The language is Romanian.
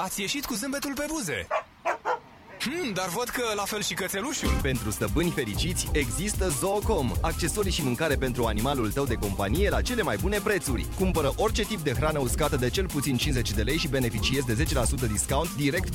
ați ieșit cu zâmbetul pe buze. Dar văd că la fel și cățelușul. Pentru stăpâni fericiți există Zoocom, accesorii și mâncare pentru animalul tău de companie la cele mai bune prețuri. Cumpără orice tip de hrană uscată de cel puțin 50 de lei și beneficiezi de 10% discount direct